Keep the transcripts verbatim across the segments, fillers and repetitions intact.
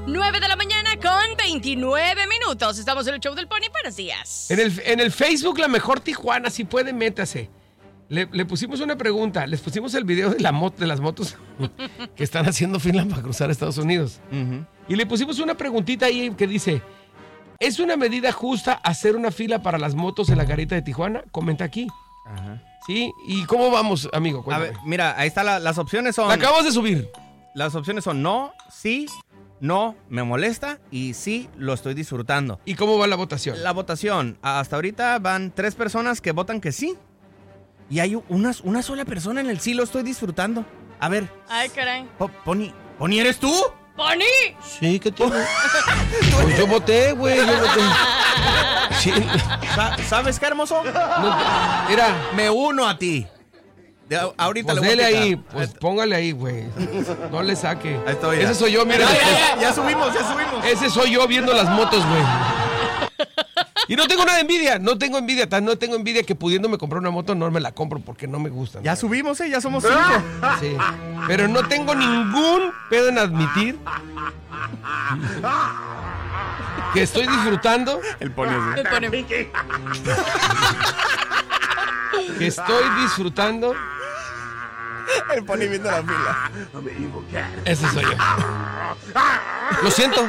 nueve de la mañana con veintinueve minutos. Estamos en el show del Pony. Buenos días. En el, en el Facebook, La Mejor Tijuana, si puede, métase. Le, le pusimos una pregunta. Les pusimos el video de, la mot, de las motos que están haciendo fila para cruzar a Estados Unidos. Uh-huh. Y le pusimos una preguntita ahí que dice: ¿es una medida justa hacer una fila para las motos en la garita de Tijuana? Comenta aquí. Ajá. ¿Sí? ¿Y cómo vamos, amigo? Cuéntame. A ver, mira, ahí está la, las opciones son... La acabamos de subir. Las opciones son no, sí, no, me molesta y sí, lo estoy disfrutando. ¿Y cómo va la votación? La votación, hasta ahorita van tres personas que votan que sí. Y hay una, una sola persona en el sí, lo estoy disfrutando. A ver. Ay, caray. Po- Pony, ¿Pony eres tú? ¡Pony! Sí, ¿qué tiene? Pues yo voté, güey, yo voté. Sí. Sa- ¿Sabes qué, hermoso? No, mira. Me uno a ti. De, ahorita pues le voy dele a ahí, pues póngale ahí, güey. No le saque. Ahí estoy, ya. Ese soy yo, mira. Ya, ya, ya, ya subimos, ya subimos. Ese soy yo viendo las motos, güey. Y no tengo nada de envidia, no tengo envidia, tan no tengo envidia que pudiéndome comprar una moto no me la compro porque no me gusta. Ya güey. subimos, eh, ya somos cinco. Sí, pero no tengo ningún pedo en admitir que estoy disfrutando. El Pony así. El Pony. Que estoy disfrutando. El Pony viendo la fila. Ese soy yo. Lo siento.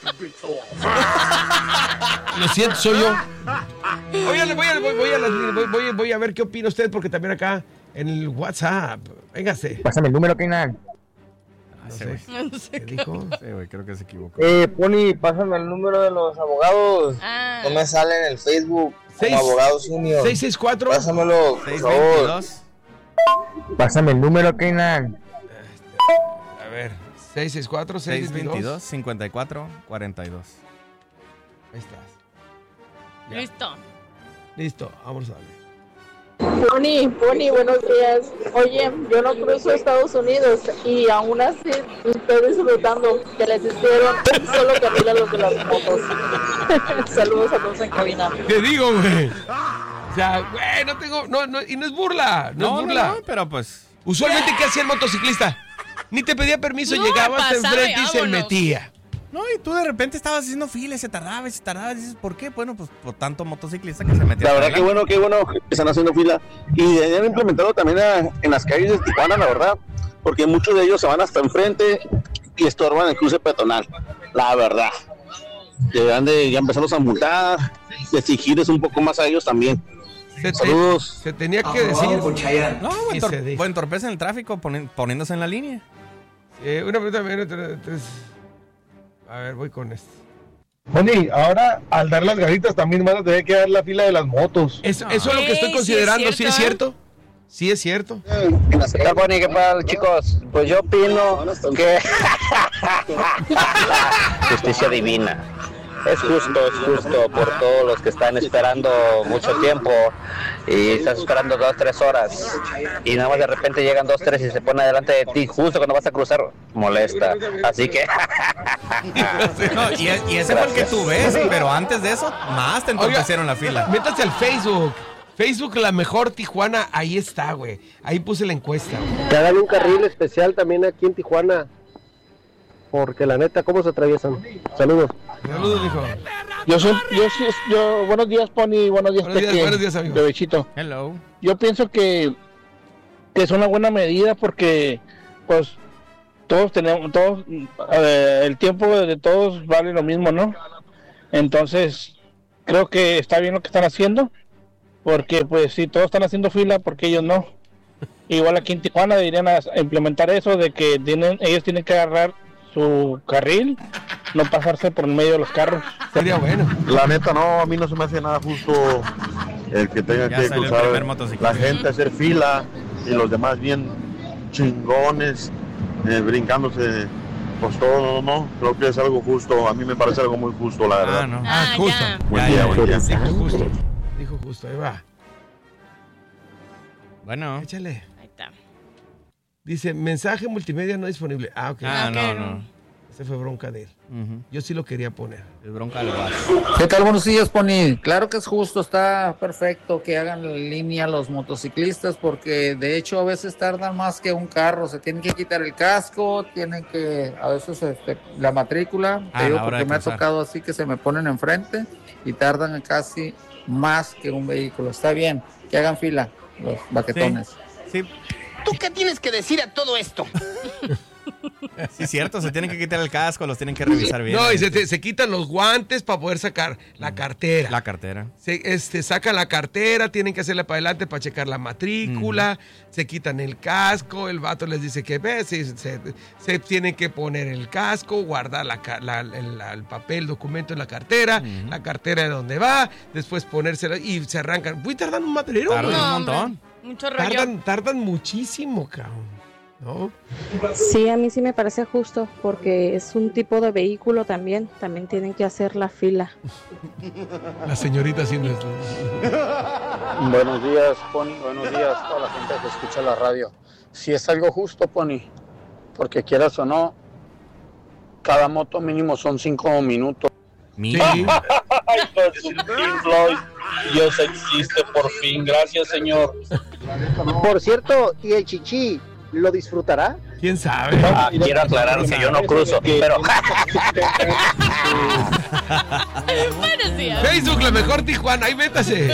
Lo siento, soy yo. Oigan, voy a, voy, voy, a las- voy, voy, voy a ver qué opina usted, porque también acá en el WhatsApp. Véngase. Pásame el número, Keinan. No sé. No sé ¿Qué dijo? Sí, güey, creo que se equivocó. Eh, Pony, pásame el número de los abogados. Ah. No me sale en el Facebook Seis- como Abogados Union. seis seis cuatro. Pásamelo, por seis favor. veintidós. Pásame el número, Keinan. A ver, seis seis cuatro, seis seis veintidós. veintidós, cincuenta y cuatro, cuarenta y dos. Ahí estás. Ya. Listo. Listo, vamos a darle. Pony, Pony, buenos días. Oye, yo no cruzo Estados Unidos y aún así estoy disfrutando que les hicieron un solo carril a los de las motos. Saludos a todos en cabina. ¿Qué digo, güey? O sea, güey, no tengo, no, no, y no es burla, no, No, es burla. no, no, pero pues... Usualmente, ¿qué hacía el motociclista? Ni te pedía permiso, No, llegaba hasta pasaba enfrente y y se vámonos. metía. No, y tú de repente estabas haciendo fila y se tardaba y se tardaba. Y dices, ¿por qué? Bueno, pues por tanto motociclista que se metía. La verdad hasta que bueno, qué bueno que están haciendo fila y deberían implementarlo también a- en las calles de Tijuana, la verdad, porque muchos de ellos se van hasta enfrente y estorban el cruce peatonal, la verdad. Deberían de ya empezarlos a multar, de exigirles un poco más a ellos también. Se, te- Saludos. se tenía que decir. No, Y entor- se dijo. o entorpecen el tráfico poni- poniéndose en la línea. Eh, una pregunta, una, otra, tres. A ver, voy con esto. Pony, ahora al dar las garitas también van a tener que dar la fila de las motos. Eso, eso es lo que estoy Ey, sí es considerando, ¿sí es cierto, cierto? Sí es cierto. En las ¿Qué tal, Pony? ¿Qué tal, chicos? Pues yo opino que justicia divina. Es justo, es justo por todos los que están esperando mucho tiempo y estás esperando dos, tres horas y nada más de repente llegan dos, tres y se ponen adelante de ti justo cuando vas a cruzar, molesta. Así que... No, y, y ese fue el que tú ves, pero antes de eso, más te entorpecieron la fila. Métase al Facebook. Facebook, La Mejor Tijuana, ahí está, güey. Ahí puse la encuesta. Que hagan un carril especial también aquí en Tijuana. Porque la neta, ¿cómo se atraviesan? Saludos. Saludos, hijo. Yo soy, yo, sí- yo, buenos días, Pony, buenos días, Buenos días, Peque, buenos días, amigo. Bebechito. Hello. Yo pienso que, que es una buena medida porque, pues, todos tenemos, todos, eh, el tiempo de todos vale lo mismo, ¿no? Entonces, creo que está bien lo que están haciendo, porque, pues, si todos están haciendo fila, porque ellos no. Igual aquí en Tijuana deberían as- implementar eso de que tienen, ellos tienen que agarrar su carril, no pasarse por el medio de los carros. Sería bueno. La neta no, a mí no se me hace nada justo el que tenga Ya que salió el cruzar primer la motociclista. gente a hacer fila y los demás bien chingones, eh, brincándose, pues todo, no, no, creo que es algo justo, a mí me parece algo muy justo, la verdad. Ah, no. Ah, justo. ya. Buen Ya, día, ya, buen día. Dijo justo. Dijo justo, ahí va. Bueno. Échale. Ahí está. Dice, mensaje multimedia no disponible. Ah, ok. Ah, Ok. no, no. Ese fue bronca de él. Ujú. Yo sí lo quería poner. Es bronca del bar. ¿Qué tal? Buenos días, Pony. Claro que es justo, está perfecto que hagan la línea los motociclistas porque de hecho a veces tardan más que un carro, se tienen que quitar el casco, tienen que, a veces este, la matrícula, Ah, te digo la hora porque de me ha cruzar. tocado así que se me ponen enfrente y tardan casi más que un vehículo. Está bien, que hagan fila los baquetones. Sí, ¿Tú qué tienes que decir a todo esto? sí, cierto, se tienen que quitar el casco, los tienen que revisar bien. No, y se, te- se quitan los guantes para poder sacar la cartera. La cartera. Se este, sacan la cartera, tienen que hacerle para adelante para checar la matrícula, se quitan el casco, el vato les dice que ves, se, se, se tienen que poner el casco, guardar la, ca- la- el, la- el papel, documento en la cartera, la cartera de donde va, después ponérsela y se arrancan. Uy, tardan un madrero, Tardan güey. un No, hombre, montón. Mucho rollo. Tardan, tardan muchísimo, cabrón. ¿No? Sí, a mí sí me parece justo porque es un tipo de vehículo también, también tienen que hacer la fila. La señorita haciendo esto. Buenos días, Pony. Buenos días a toda la gente que escucha la radio. Si es algo justo, Pony, porque quieras o no, cada moto mínimo son cinco minutos. Sí. Ay, pues, Pink Floyd, Dios existe por fin. Gracias, Señor. Por cierto, ¿y el chichi lo disfrutará? ¿Quién sabe? Ah, quiero aclarar que yo no cruzo, pero Buenos días. Facebook, la mejor Tijuana, ahí métase.